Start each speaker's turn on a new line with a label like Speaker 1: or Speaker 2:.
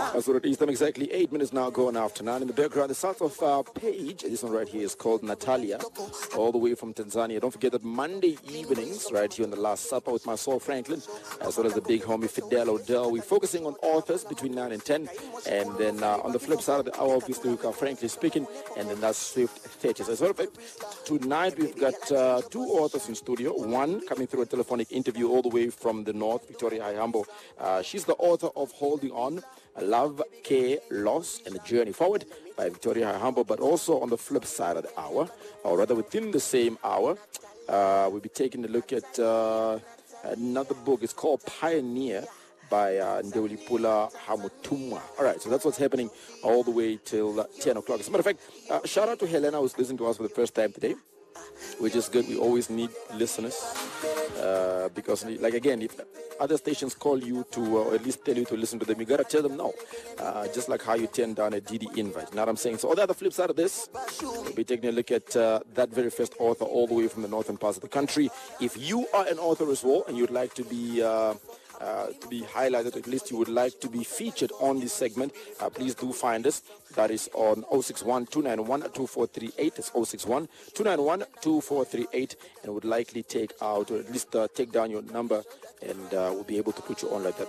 Speaker 1: That's what it is. Time exactly 8 minutes now going after 9. In the background, the south of Page, this one right here is called Natalia, all the way from Tanzania. Don't forget that Monday evenings, right here on The Last Supper with myself, Franklin, as well as the big homie Fidel Odell. We're focusing on authors between 9 and 10. And then on the flip side of the hour, obviously, we've got Frankly Speaking, and then that's Swift Fetches. As well, tonight we've got two authors in studio. One coming through a telephonic interview all the way from the north, Victoria Haihambo. She's the author of Holding On, Love, Care, Loss, and the Journey Forward by Victoria Haihambo. But also on the flip side of the hour, or rather within the same hour, we'll be taking a look at another book. It's called Pioneer by Ndewulipula Hamutumwa. All right, so that's what's happening all the way till 10 o'clock. As a matter of fact, shout out to Helena, who's listening to us for the first time today, which is good. We always need listeners because, like, again, if other stations call you to, or at least tell you to listen to them, you got to tell them no, just like how you turn down a DD invite. You know what I'm saying? So on the other flip side of this, we'll be taking a look at that very first author all the way from the northern parts of the country. If you are an author as well and you'd like to be highlighted, at least you would like to be featured on this segment, please do find us. That is on 061-291-2438. That's 061-291-2438, and would likely take out, or at least take down your number, and we'll be able to put you on like that.